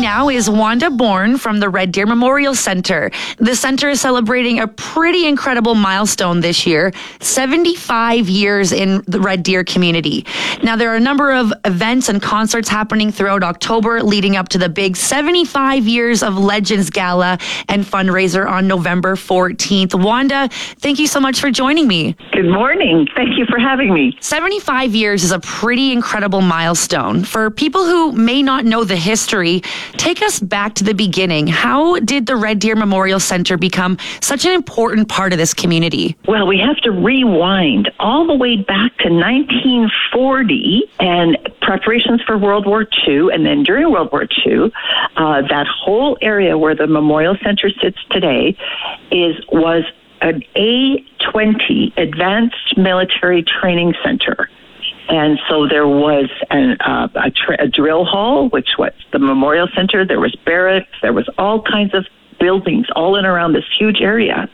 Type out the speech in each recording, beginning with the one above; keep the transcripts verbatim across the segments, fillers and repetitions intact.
now is Wanda Bourne from the Red Deer Memorial Center. The center is celebrating a pretty incredible milestone this year, seventy-five years in the Red Deer community. Now, there are a number of events and concerts happening throughout October leading up to the big seventy-five Years of Legends Gala and fundraiser on November fourteenth. Wanda, thank you so much for joining me. Good morning. Thank you for having me. seventy-five years is a pretty incredible milestone. For people who may not know the history, take us back to the beginning. How did the Red Deer Memorial Center become such an important part of this community? Well, we have to rewind all the way back to nineteen forty and preparations for World War Two. And then during World War Two, uh, that whole area where the Memorial Center sits today is was an A twenty Advanced Military Training Center. And so there was an, uh, a, tra- a drill hall, which was the Memorial Center. There was barracks. There was all kinds of buildings all in around this huge area.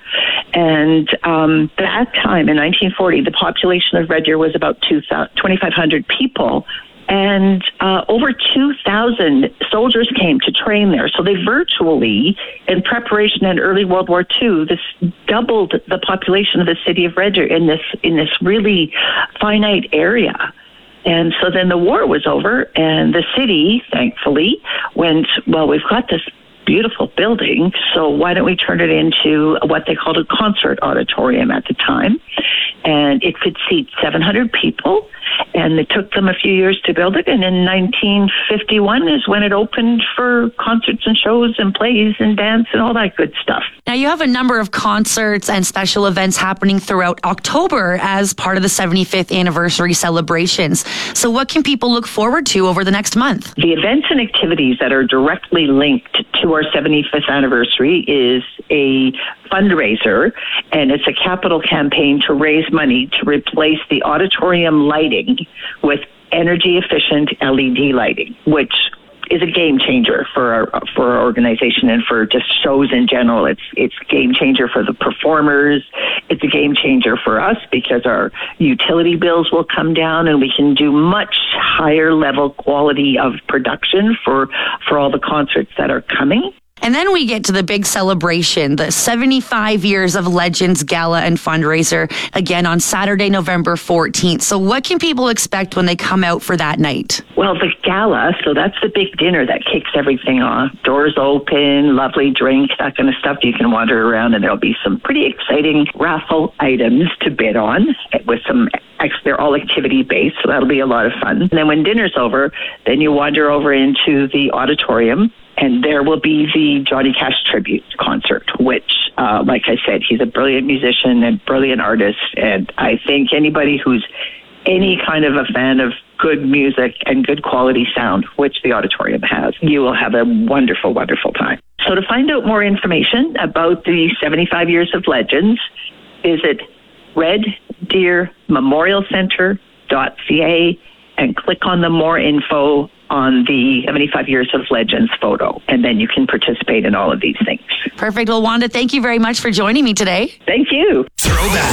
And um, that time, in nineteen forty, the population of Red Deer was about twenty-five hundred people. And uh, over two thousand soldiers came to train there. So they virtually, in preparation in early World War Two, this doubled the population of the city of Red Deer in this in this really finite area. And so then the war was over, and the city, thankfully, went, well, we've got this beautiful building, so why don't we turn it into what they called a concert auditorium at the time. And it could seat seven hundred people. And it took them a few years to build it. And in nineteen fifty-one is when it opened for concerts and shows and plays and dance and all that good stuff. Now, you have a number of concerts and special events happening throughout October as part of the seventy-fifth anniversary celebrations. So what can people look forward to over the next month? The events and activities that are directly linked to our seventy-fifth anniversary is a fundraiser, and it's a capital campaign to raise money to replace the auditorium lighting with energy efficient L E D lighting, which is a game changer for our for our organization and for just shows in general. It's it's a game changer for the performers. It's a game changer for us because our utility bills will come down and we can do much higher level quality of production for for all the concerts that are coming. And then we get to the big celebration, the seventy-five Years of Legends Gala and fundraiser, again on Saturday, November fourteenth. So what can people expect when they come out for that night? Well, the gala, so that's the big dinner that kicks everything off. Doors open, lovely drinks, that kind of stuff. You can wander around and there'll be some pretty exciting raffle items to bid on with some they're all activity-based, so that'll be a lot of fun. And then when dinner's over, then you wander over into the auditorium, and there will be the Johnny Cash tribute concert, which, uh, like I said, he's a brilliant musician and brilliant artist, and I think anybody who's any kind of a fan of good music and good quality sound, which the auditorium has, you will have a wonderful, wonderful time. So to find out more information about the seventy-five Years of Legends, visit red deer memorial center dot c a and click on the more info on the seventy-five Years of Legends photo, and then you can participate in all of these things. Perfect. Well, Wanda, thank you very much for joining me today. Thank you. Throwback.